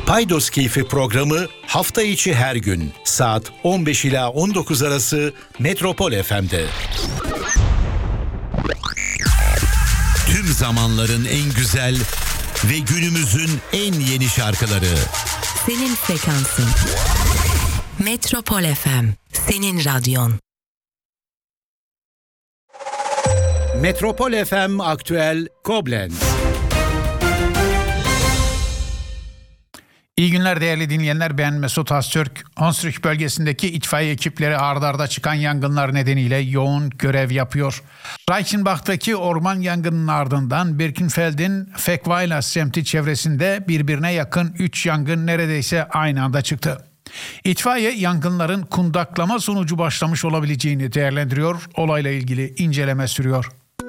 Paydos Keyfi programı hafta içi her gün saat 15 ila 19 arası Metropol FM'de. Tüm zamanların en güzel ve günümüzün en yeni şarkıları. Senin frekansın. Metropol FM. Senin radyon. Metropol FM Aktüel Koblenz. İyi günler değerli dinleyenler, ben Mesut Öztürk. Hunsrück bölgesindeki itfaiye ekipleri ard arda çıkan yangınlar nedeniyle yoğun görev yapıyor. Reichenbach'taki orman yangının ardından Birkenfeld'in Feckweiler semti çevresinde birbirine yakın 3 yangın neredeyse aynı anda çıktı. İtfaiye yangınların kundaklama sonucu başlamış olabileceğini değerlendiriyor, olayla ilgili inceleme sürüyor.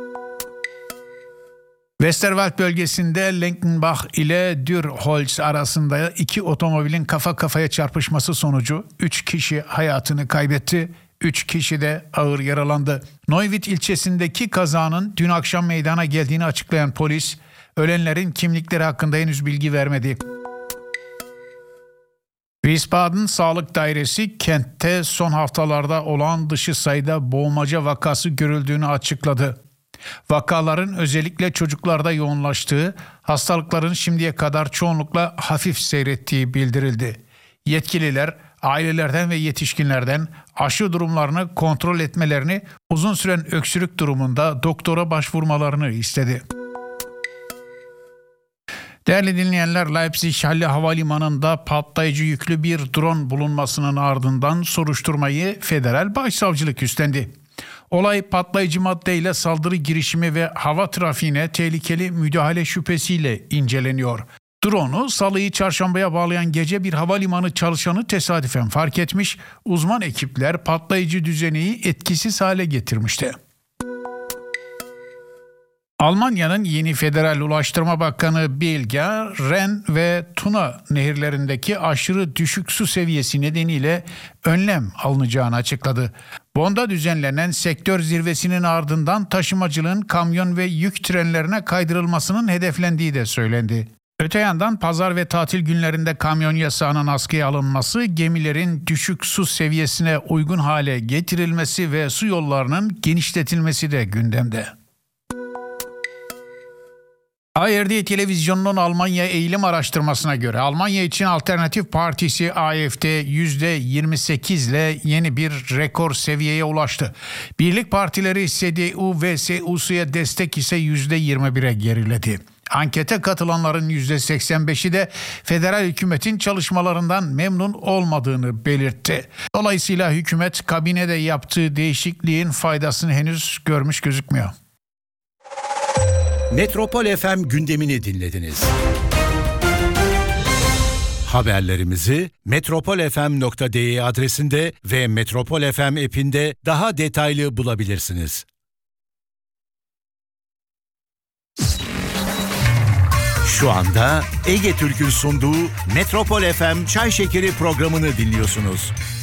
Westerwald bölgesinde Lenkenbach ile Dürholz arasında 2 otomobilin kafa kafaya çarpışması sonucu 3 kişi hayatını kaybetti, 3 kişi de ağır yaralandı. Neuwied ilçesindeki kazanın dün akşam meydana geldiğini açıklayan polis, ölenlerin kimlikleri hakkında henüz bilgi vermedi. Wiesbaden Sağlık Dairesi kentte son haftalarda olağan dışı sayıda boğmaca vakası görüldüğünü açıkladı. Vakaların özellikle çocuklarda yoğunlaştığı, hastalıkların şimdiye kadar çoğunlukla hafif seyrettiği bildirildi. Yetkililer ailelerden ve yetişkinlerden aşı durumlarını kontrol etmelerini, uzun süren öksürük durumunda doktora başvurmalarını istedi. Değerli dinleyenler, Leipzig Halle Havalimanı'nda patlayıcı yüklü bir drone bulunmasının ardından soruşturmayı Federal Başsavcılık üstlendi. Olay patlayıcı maddeyle saldırı girişimi ve hava trafiğine tehlikeli müdahale şüphesiyle inceleniyor. Drone'u salıyı çarşambaya bağlayan gece bir havalimanı çalışanı tesadüfen fark etmiş, uzman ekipler patlayıcı düzeneyi etkisiz hale getirmişti. Almanya'nın yeni Federal Ulaştırma Bakanı Bilger, Ren ve Tuna nehirlerindeki aşırı düşük su seviyesi nedeniyle önlem alınacağını açıkladı. Bonn'da düzenlenen sektör zirvesinin ardından taşımacılığın kamyon ve yük trenlerine kaydırılmasının hedeflendiği de söylendi. Öte yandan pazar ve tatil günlerinde kamyon yasağının askıya alınması, gemilerin düşük su seviyesine uygun hale getirilmesi ve su yollarının genişletilmesi de gündemde. ARD televizyonunun Almanya eğilim araştırmasına göre Almanya için Alternatif Partisi AfD %28 ile yeni bir rekor seviyeye ulaştı. Birlik partileri CDU ve CSU'ya destek ise %21'e geriledi. Ankete katılanların %85'i de federal hükümetin çalışmalarından memnun olmadığını belirtti. Dolayısıyla hükümet kabinede yaptığı değişikliğin faydasını henüz görmüş gözükmüyor. Metropol FM gündemini dinlediniz. Haberlerimizi metropolfm.de adresinde ve Metropol FM app'inde daha detaylı bulabilirsiniz. Şu anda Ege Türk'ün sunduğu Metropol FM Çay Şekeri programını dinliyorsunuz.